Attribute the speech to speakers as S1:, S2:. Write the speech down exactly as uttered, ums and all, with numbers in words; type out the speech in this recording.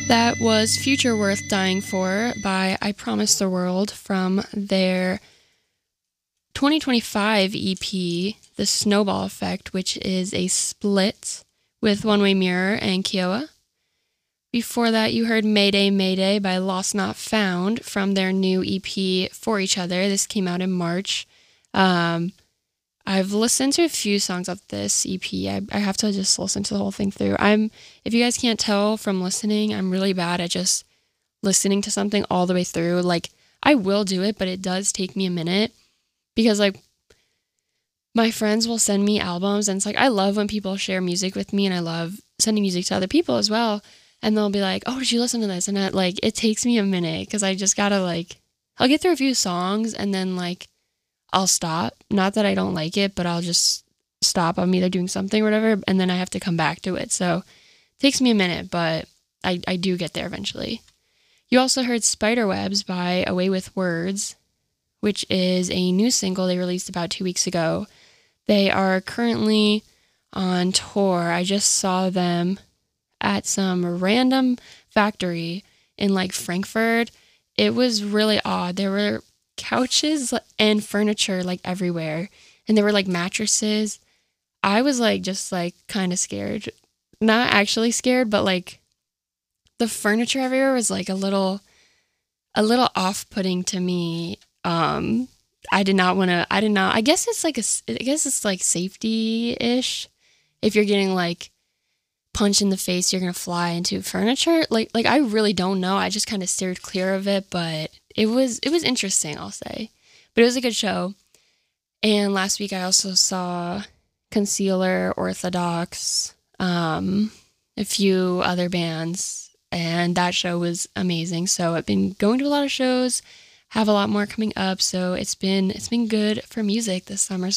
S1: That was Future Worth Dying For by I Promise the World from their twenty twenty-five E P, The Snowball Effect, which is a split with One Way Mirror and Kiowa. Before that, you heard Mayday Mayday by Lost Not Found from their new E P, For Each Other. This came out in March. Um, I've listened to a few songs of this E P. I, I have to just listen to the whole thing through. I'm, if you guys can't tell from listening, I'm really bad at just listening to something all the way through. Like, I will do it, but it does take me a minute because, like, my friends will send me albums, and it's like, I love when people share music with me, and I love sending music to other people as well. And they'll be like, oh, did you listen to this? And that, like, it takes me a minute because I just gotta, like, I'll get through a few songs and then, like, I'll stop. Not that I don't like it, but I'll just stop. I'm either doing something or whatever, and then I have to come back to it. So it takes me a minute, but I, I do get there eventually. You also heard Spiderwebs by Away With Words, which is a new single they released about two weeks ago. They are currently on tour. I just saw them at some random factory in, like, Frankfurt. It was really odd. There were couches and furniture, like, everywhere, and there were, like, mattresses. I was, like, just, like, kind of scared. Not actually scared, but, like, the furniture everywhere was, like, a little a little off-putting to me. um I did not want to I did not I guess it's like a I guess it's like safety-ish. If you're getting, like, punched in the face, you're gonna fly into furniture. Like like I really don't know. I just kind of steered clear of it, but it was it was interesting, I'll say. But it was a good show. And last week I also saw Concealer, Orthodox, um, a few other bands, and that show was amazing. So I've been going to a lot of shows, have a lot more coming up. So it's been it's been good for music this summer.